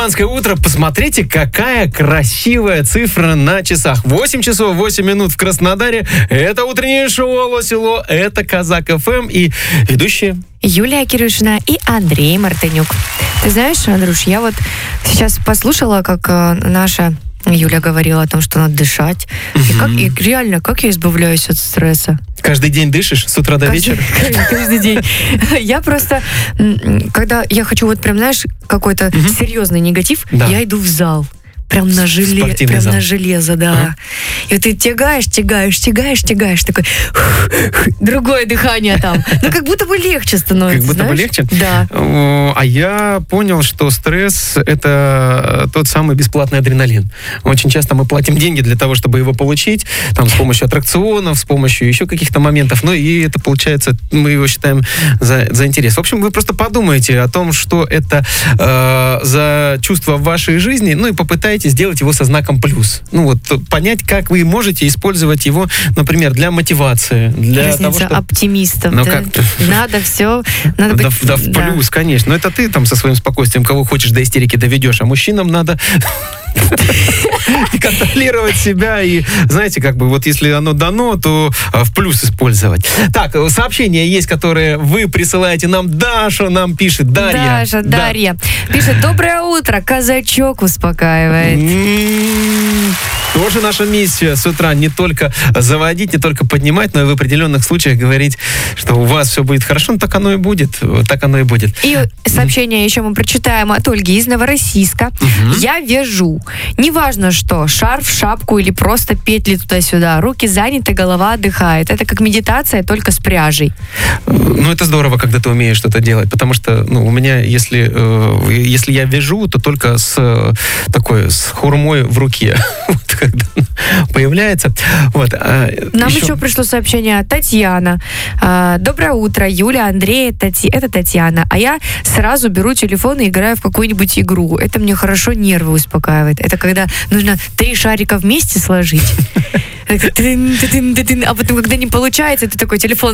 Утро, посмотрите, какая красивая цифра на часах. 8 часов 8 минут в Краснодаре. Это утреннее шоу «Алло-село», это Казак ФМ и ведущие Юлия Кирюшина и Андрей Мартынюк. Ты знаешь, Андрюш, я вот сейчас послушала, как наша Юля говорила о том, что надо дышать. И реально, как я избавляюсь от стресса? Каждый день дышишь с утра до вечера? Каждый день. Я просто, когда я хочу вот прям, знаешь, какой-то серьезный негатив, я иду в зал. Прям на железо, да. И вот ты тягаешь, такой другое дыхание там. Ну, как будто бы легче становится, Как будто бы легче? Да. А я понял, что стресс — это тот самый бесплатный адреналин. Очень часто мы платим деньги для того, чтобы его получить, там, с помощью аттракционов, с помощью еще каких-то моментов. Ну, и это, получается, мы его считаем за интерес. В общем, вы просто подумайте о том, что это за чувство в вашей жизни, ну, и попытайтесь сделать его со знаком плюс. Ну вот, понять, как вы можете использовать его, например, для мотивации. Для разница того, что... оптимистов. Ну, да? как... Надо все... Надо да, быть... да, в плюс, конечно. Но это ты там со своим спокойствием кого хочешь до истерики доведешь, а мужчинам надо контролировать себя и, знаете, как бы вот если оно дано, то в плюс использовать. Так, сообщения есть, которые вы присылаете нам. Даша нам пишет. Дарья пишет: доброе утро, казачок успокаивает. Тоже наша миссия с утра не только заводить, не только поднимать, но и в определенных случаях говорить, что у вас все будет хорошо, но так оно и будет. Так оно и будет. И сообщение еще мы прочитаем от Ольги из Новороссийска. Я вяжу. Неважно что, шарф, шапку или просто петли туда-сюда. Руки заняты, голова отдыхает. Это как медитация, только с пряжей. Ну, это здорово, когда ты умеешь что-то делать, потому что, ну, у меня, если я вяжу, то только с хурмой в руке. Вот когда появляется. Вот. Нам еще пришло сообщение: Татьяна. Доброе утро, Юля, Андрей, это Татьяна. А я сразу беру телефон и играю в какую-нибудь игру. Это мне хорошо нервы успокаивает. Это когда нужно 3 шарика вместе сложить. А потом, когда не получается, ты такой телефон.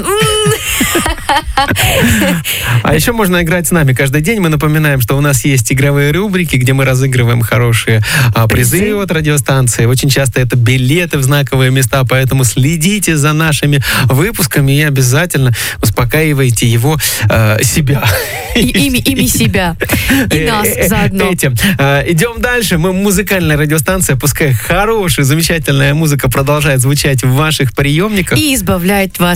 А еще можно играть с нами каждый день. Мы напоминаем, что у нас есть игровые рубрики, где мы разыгрываем хорошие призы от радиостанции. Очень часто это билеты в знаковые места, поэтому следите за нашими выпусками и обязательно успокаивайте его себя. Ими себя. И нас заодно. Идем дальше. Мы музыкальная радиостанция. Пускай хорошая, замечательная музыка продолжает звучать в ваших приемниках. И избавляет вас